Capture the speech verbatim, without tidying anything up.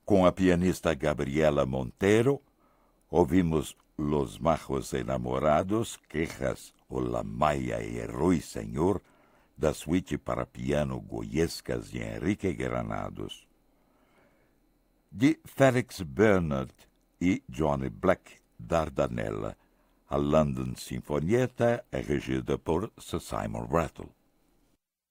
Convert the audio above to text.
Com a pianista Gabriela Montero, ouvimos Los Majos Enamorados, Quejas o La Maya e Ruiseñor, da suíte para piano Goyescas de Henrique Granados. De Felix Bernard e Johnny Black, Dardanella, a London Sinfonietta é regida por Sir Simon Rattle.